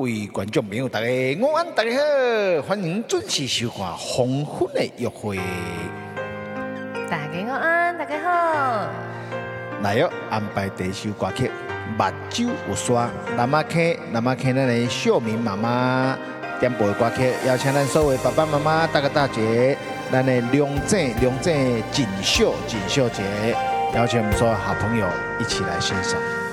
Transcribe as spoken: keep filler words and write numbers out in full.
位观众朋友，大家午安，大家好，欢迎准时收看《黄昏的约会》。 大家午安，大家好。 来哟，安排第一首歌曲《目睭有沙》，南马溪，南马溪咱的秀明妈妈点播的歌曲，邀请咱所有爸爸妈妈、大哥大姐，咱的龙井龙井锦绣锦绣节，邀请我们所有好朋友一起来欣赏。